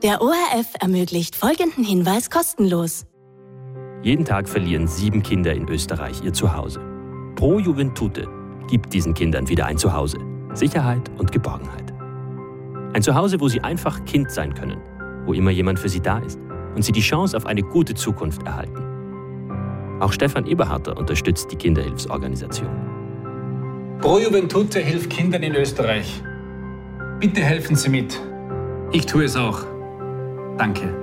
Der ORF ermöglicht folgenden Hinweis kostenlos. Jeden Tag verlieren 7 Kinder in Österreich ihr Zuhause. Pro Juventute gibt diesen Kindern wieder ein Zuhause. Sicherheit und Geborgenheit. Ein Zuhause, wo sie einfach Kind sein können, wo immer jemand für sie da ist und sie die Chance auf eine gute Zukunft erhalten. Auch Stefan Eberharter unterstützt die Kinderhilfsorganisation. Pro Juventute hilft Kindern in Österreich. Bitte helfen Sie mit. Ich tue es auch. Danke.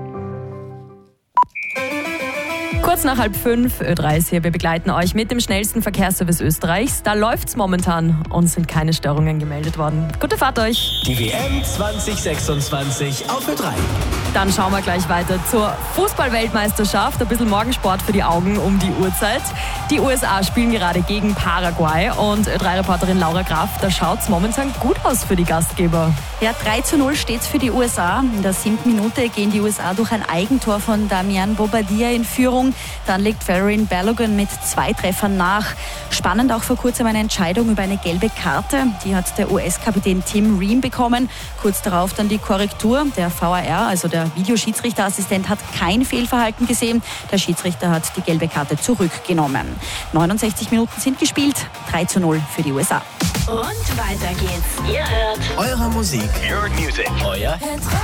Kurz nach 4:30 Ö3 ist hier. Wir begleiten euch mit dem schnellsten Verkehrsservice Österreichs. Da läuft's momentan und sind keine Störungen gemeldet worden. Gute Fahrt euch. Die WM 2026 auf Ö3. Dann schauen wir gleich weiter zur Fußball-Weltmeisterschaft. Ein bisschen Morgensport für die Augen um die Uhrzeit. Die USA spielen gerade gegen Paraguay und Ö3-Reporterin Laura Graf, da schaut's momentan gut aus für die Gastgeber. Ja, 3:0 steht's für die USA. In der 7. Minute gehen die USA durch ein Eigentor von Damian Bobadilla in Führung. Dann legt Farrell Balogun mit 2 Treffern nach. Spannend auch vor kurzem eine Entscheidung über eine gelbe Karte. Die hat der US-Kapitän Tim Ream bekommen. Kurz darauf dann die Korrektur. Der VAR, also der Videoschiedsrichterassistent, hat kein Fehlverhalten gesehen. Der Schiedsrichter hat die gelbe Karte zurückgenommen. 69 Minuten sind gespielt. 3:0 für die USA. Und weiter geht's. Ihr hört Eure Musik. Your music. Euer